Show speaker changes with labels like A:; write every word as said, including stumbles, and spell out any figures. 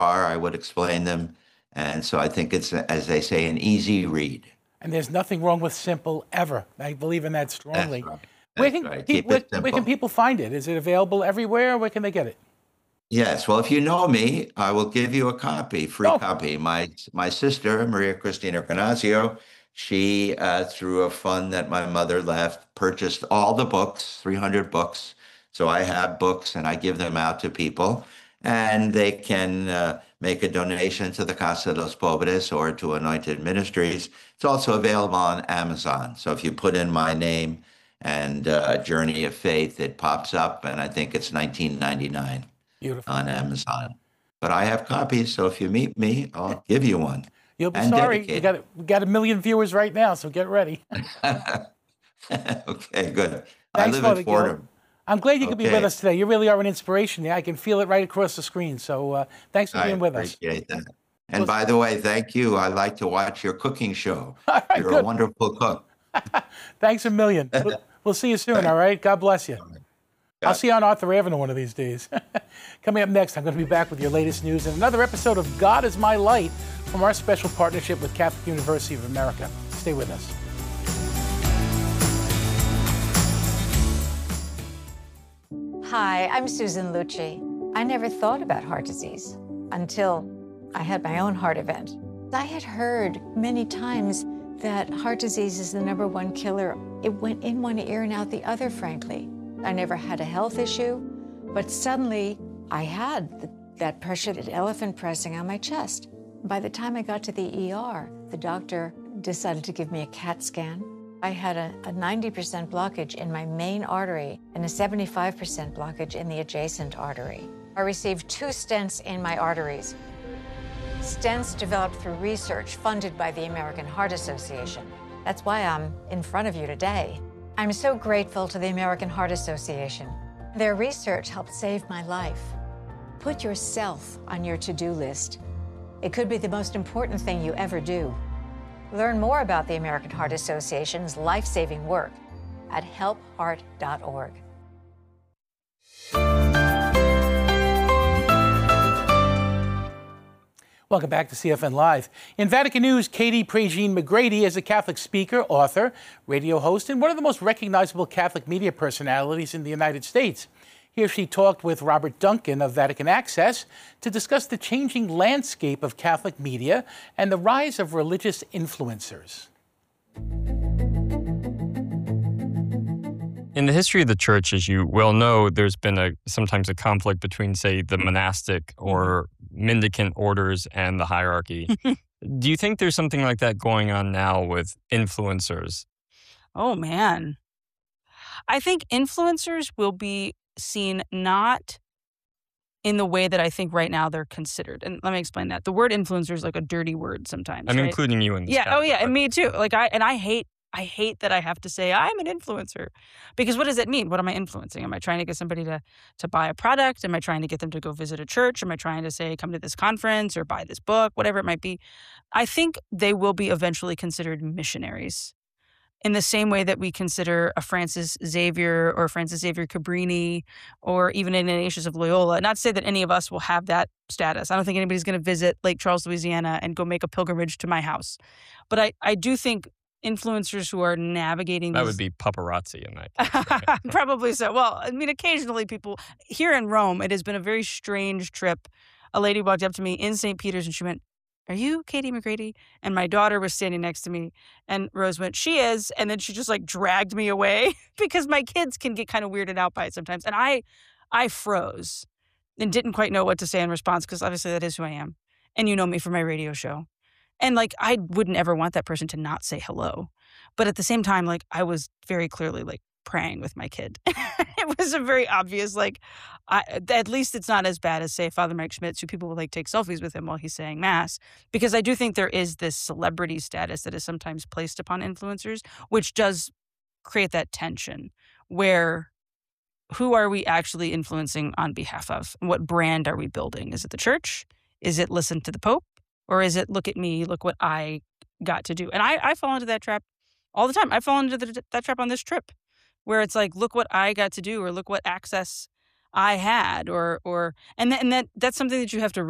A: are, I would explain them. And so I think it's, as they say, an easy read.
B: And there's nothing wrong with simple ever. I believe in that strongly.
A: That's right.
B: Where
A: That's
B: can,
A: right.
B: pe-
A: Keep
B: where,
A: it
B: where can
A: simple.
B: people find it? Is it available everywhere? Where can they get it?
A: Yes. Well, if you know me, I will give you a copy, free
B: Oh,
A: copy. My my sister, Maria Cristina Canazio, she, uh, through a fund that my mother left, purchased all the books, three hundred books. So I have books and I give them out to people, and they can uh, make a donation to the Casa de los Pobres or to Anointed Ministries. It's also available on Amazon. So if you put in my name and uh, Journey of Faith, it pops up, and I think it's nineteen ninety-nine
B: beautiful.
A: on Amazon. But I have copies, so if you meet me, I'll give you one
B: You'll be
A: and
B: sorry. You
A: dedicate
B: got we got a million viewers right now, so get ready.
A: it. Okay, good. I
B: Thanks,
A: live
B: Father
A: in
B: Gil.
A: Fordham.
B: I'm glad you could be with
A: Okay,
B: us today. You really are an inspiration. Yeah, I can feel it right across the screen. So uh, thanks for
A: I
B: being with us.
A: appreciate that. And
B: Well,
A: by the way, thank you. I like to watch your cooking show.
B: all right,
A: You're a
B: good.
A: wonderful cook.
B: Thanks a million. We'll, we'll see you soon, all right? God bless you. I'll see you on Arthur Avenue one of these days. Coming up next, I'm going to be back with your latest news and another episode of God is My Light from our special partnership with Catholic University of America. Stay with us.
C: Hi, I'm Susan Lucci. I never thought about heart disease until I had my own heart event. I had heard many times that heart disease is the number one killer. It went in one ear and out the other, frankly. I never had a health issue, but suddenly I had the, that pressure, that elephant pressing on my chest. By the time I got to the E R, the doctor decided to give me a CAT scan. I had a, a ninety percent blockage in my main artery and a seventy-five percent blockage in the adjacent artery. I received two stents in my arteries. Stents developed through research funded by the American Heart Association. That's why I'm in front of you today. I'm so grateful to the American Heart Association. Their research helped save my life. Put yourself on your to-do list. It could be the most important thing you ever do. Learn more about the American Heart Association's life-saving work at help heart dot org.
B: Welcome back to C F N Live. In Vatican News, Katie Prejean McGrady is a Catholic speaker, author, radio host, and one of the most recognizable Catholic media personalities in the United States. Here she talked with Robert Duncan of Vatican Access to discuss the changing landscape of Catholic media and the rise of religious influencers.
D: In the history of the church, as you well know, there's been a sometimes a conflict between, say, the monastic or mendicant orders and the hierarchy. Do you think there's something like that going on now with influencers?
E: Oh, man. I think influencers will be seen not in the way that I think right now they're considered. And let me explain that. The word influencer is like a dirty word sometimes.
D: I'm
E: right?
D: including you in this.
E: Yeah. Oh, yeah.
D: category.
E: And me too. Like I and I hate I hate that I have to say I'm an influencer, because what does it mean? What am I influencing? Am I trying to get somebody to to buy a product? Am I trying to get them to go visit a church? Am I trying to say come to this conference or buy this book? Whatever it might be. I think they will be eventually considered missionaries, in the same way that we consider a Francis Xavier or Francis Xavier Cabrini or even an Ignatius of Loyola. Not to say that any of us will have that status. I don't think anybody's going to visit Lake Charles, Louisiana and go make a pilgrimage to my house. But I, I do think influencers who are navigating
D: That
E: these...
D: would be paparazzi in that case. Right?
E: Probably so. Well, I mean, occasionally people... Here in Rome, it has been a very strange trip. A lady walked up to me in Saint Peter's and she went, "Are you Katie McGrady?" And my daughter was standing next to me. And Rose went, "She is." And then she just like dragged me away because my kids can get kind of weirded out by it sometimes. And I I froze and didn't quite know what to say in response, because obviously that is who I am. And you know me from my radio show. And like, I wouldn't ever want that person to not say hello. But at the same time, like, I was very clearly like praying with my kid. It was a very obvious, like, I, at least it's not as bad as, say, Father Mike Schmitz, who people will like take selfies with him while he's saying mass. Because I do think there is this celebrity status that is sometimes placed upon influencers, which does create that tension where who are we actually influencing on behalf of? And what brand are we building? Is it the church? Is it listen to the Pope? Or is it look at me, look what I got to do? And I, I fall into that trap all the time. I fall into the, that trap on this trip, where it's like, look what I got to do, or look what access I had, or or and, th- and that that's something that you have to